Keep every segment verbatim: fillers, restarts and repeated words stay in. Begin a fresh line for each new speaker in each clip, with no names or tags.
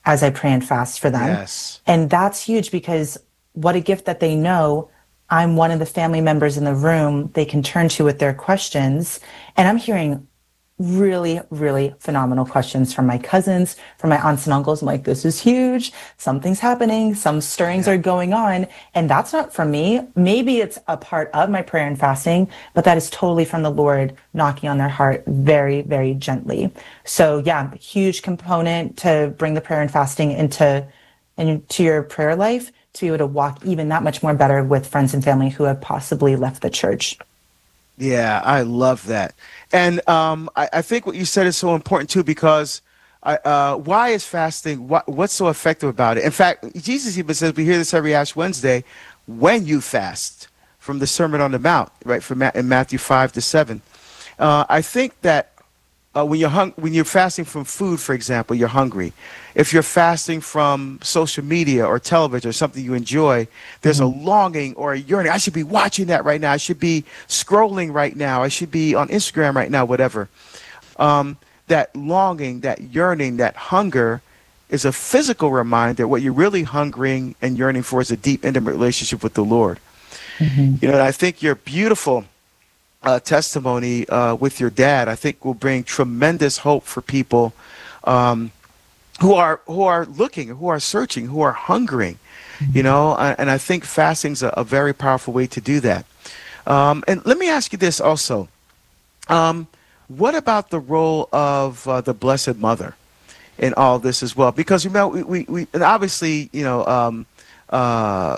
as I pray and fast for them.
Yes.
And that's huge because what a gift that they know I'm one of the family members in the room they can turn to with their questions. And I'm hearing really, really phenomenal questions from my cousins, from my aunts and uncles. I'm like, this is huge. Something's happening. Some stirrings
Yeah.
are going on. And that's not from me. Maybe it's a part of my prayer and fasting, but that is totally from the Lord knocking on their heart very, very gently. So yeah, huge component to bring the prayer and fasting into, into your prayer life to be able to walk even that much more better with friends and family who have possibly left the church.
Yeah, I love that. And um, I, I think what you said is so important too, because I, uh, why is fasting, what, what's so effective about it? In fact, Jesus even says, we hear this every Ash Wednesday, when you fast, from the Sermon on the Mount, right, from Ma- in Matthew five to seven. Uh, I think that uh, when you're hung- when you're fasting from food, for example, you're hungry. If you're fasting from social media or television or something you enjoy, there's a
Mhm.
longing or a yearning. I should be watching that right now. I should be scrolling right now. I should be on Instagram right now, whatever. Um, that longing, that yearning, that hunger is a physical reminder what you're really hungering and yearning for is a deep, intimate relationship with the Lord.
Mhm.
You know, and I think you're beautiful uh, testimony uh, with your dad, I think will bring tremendous hope for people um, who are who are looking, who are searching, who are hungering. You know, uh, and I think fasting's a, a very powerful way to do that. Um, and let me ask you this also: um, what about the role of uh, the Blessed Mother in all this as well? Because you know, we, we, we and obviously, you know, um, uh,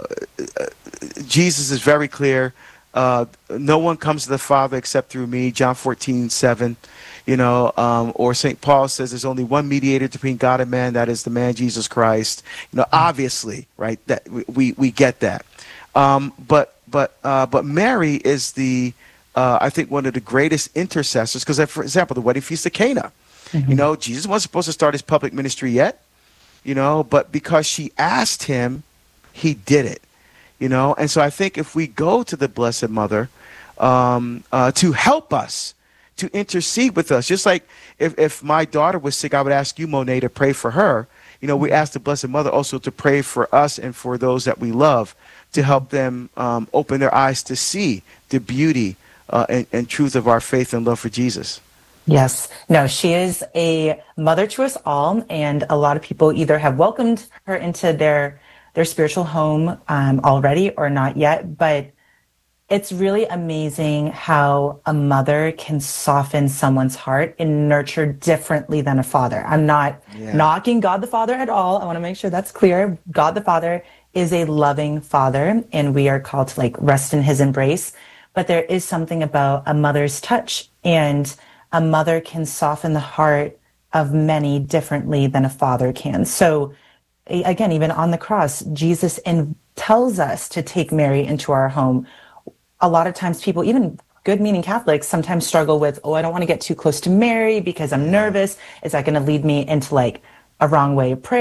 Jesus is very clear. Uh, no one comes to the Father except through me, John fourteen seven. You know, um, or Saint Paul says there's only one mediator between God and man, that is the man Jesus Christ. You know, obviously, right? That we we, we get that. Um, but but uh, but Mary is the uh, I think one of the greatest intercessors because, for example, the wedding feast of Cana. You
Mhm.
know, Jesus wasn't supposed to start his public ministry yet. You know, but because she asked him, he did it. You know, and so I think if we go to the Blessed Mother um, uh, to help us, to intercede with us, just like if, if my daughter was sick, I would ask you, Monet, to pray for her. You know, we
Mhm.
ask the Blessed Mother also to pray for us and for those that we love, to
Mhm.
help them um, open their eyes to see the beauty uh, and, and truth of our faith and love for Jesus.
Yes. No, she is a mother to us all, and a lot of people either have welcomed her into their their spiritual home um, already or not yet. But it's really amazing how a mother can soften someone's heart and nurture differently than a father. I'm not
Yeah.
knocking God the Father at all. I want to make sure that's clear. God the Father is a loving father, and we are called to like rest in his embrace. But there is something about a mother's touch, and a mother can soften the heart of many differently than a father can. So, again, even on the cross, Jesus in, tells us to take Mary into our home. A lot of times people, even good meaning Catholics, sometimes struggle with, oh, I don't want to get too close to Mary because I'm
Yeah.
nervous. Is that going to lead me into like a wrong way of prayer?